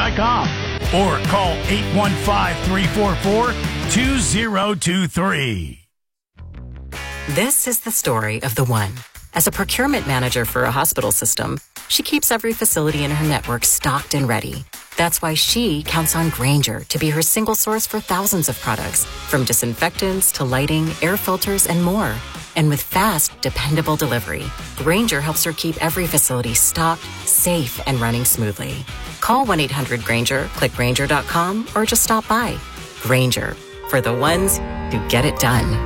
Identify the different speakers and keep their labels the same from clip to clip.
Speaker 1: Grainger.com or call 815-344-2023.
Speaker 2: This is the story of the one. As a procurement manager for a hospital system, she keeps every facility in her network stocked and ready. That's why she counts on Grainger to be her single source for thousands of products, from disinfectants to lighting, air filters, and more. And with fast, dependable delivery, Grainger helps her keep every facility stocked, safe, and running smoothly. Call 1-800-GRAINGER, click Grainger.com, or just stop by. Grainger, for the ones who get it done.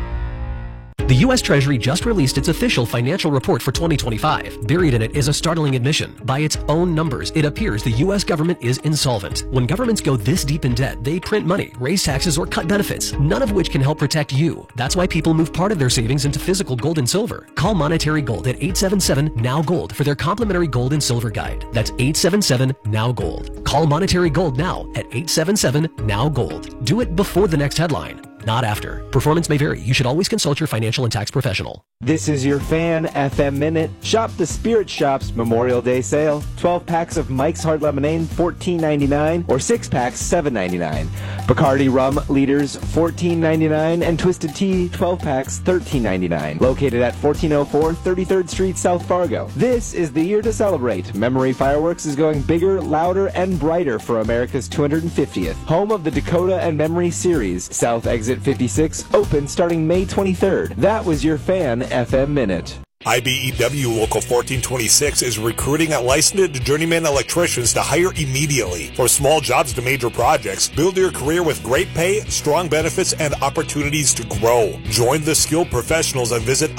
Speaker 3: The U.S. Treasury just released its official financial report for 2025. Buried in it is a startling admission. By its own numbers, it appears the U.S. government is insolvent. When governments go this deep in debt, they print money, raise taxes, or cut benefits, none of which can help protect you. That's why people move part of their savings into physical gold and silver. Call Monetary Gold at 877-NOW-GOLD for their complimentary gold and silver guide. That's 877-NOW-GOLD. Call Monetary Gold now at 877-NOW-GOLD. Do it before the next headline, not after. Performance may vary. You should always consult your financial and tax professional.
Speaker 4: This is your Fan FM Minute. Shop the Spirit Shop's Memorial Day sale. 12 packs of Mike's Hard Lemonade, $14.99, or 6 packs, $7.99. Bacardi Rum Liters, $14.99, and Twisted Tea, 12 packs, $13.99. Located at 1404 33rd Street, South Fargo. This is the year to celebrate. Memory Fireworks is going bigger, louder, and brighter for America's 250th. Home of the Dakota and Memory Series. South Exit 56, open starting May 23rd. That was your Fan FM Minute.
Speaker 5: IBEW Local 1426 is recruiting licensed journeyman electricians to hire immediately. For small jobs to major projects, build your career with great pay, strong benefits, and opportunities to grow. Join the skilled professionals and visit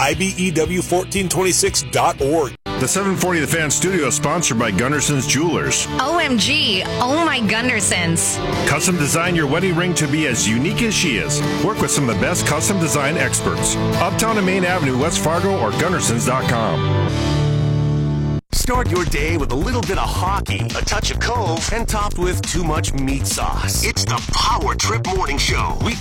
Speaker 5: IBEW1426.org.
Speaker 6: The 740 The Fan studio is sponsored by Gunderson's Jewelers.
Speaker 7: OMG, oh my Gundersons.
Speaker 6: Custom design your wedding ring to be as unique as she is. Work with some of the best custom design experts. Uptown and Main Avenue, West Fargo, or Gundersons.com.
Speaker 8: Start your day with a little bit of hockey, a touch of Cove, and topped with too much meat sauce. It's the Power Trip Morning Show.